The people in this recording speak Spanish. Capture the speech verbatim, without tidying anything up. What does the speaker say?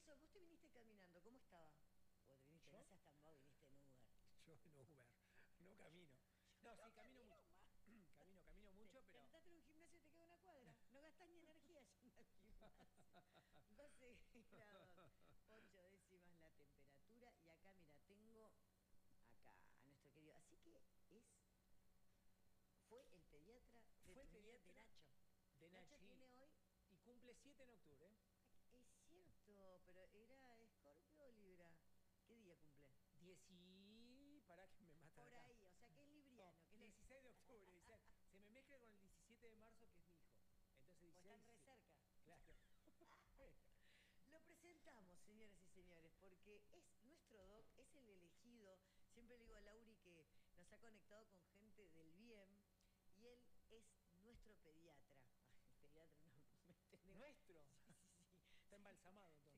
eso, vos te viniste caminando, ¿cómo estaba? O te viniste, ¿Yo? no seas tan vago, viniste en Uber. Yo en Uber, no camino. Yo No, no sí, camino camino mucho. más. Camino, camino Te, mucho, te pero... entraste en un gimnasio y te queda una cuadra. No gastás ni energía yendo al gimnasio. doce grados, ocho décimas la temperatura. Y acá, mira, tengo acá a nuestro querido. Así que es. Fue el pediatra de Fue tu el niña, de pediatra Nacho. de Nacho Nachi tiene hoy. y cumple siete en octubre. Es cierto, pero ¿era Escorpio o Libra? ¿Qué día cumple? diez y... Pará que me matan Por acá. ahí, o sea que es No, libriano. Que es lo... dieciséis de octubre. dieciséis. Se me mezcla con el diecisiete de marzo, que es mi hijo. Entonces Pues dieciséis, están re diecisiete. cerca. Claro. Lo presentamos, señoras y señores, porque es nuestro doc, es el elegido. Siempre le digo a Lauri que nos ha conectado con gente del bien y él es nuestro pediatra. Ay, pediatra no me entendés. ¿Nuestro? Sí, sí, sí. Está embalsamado entonces.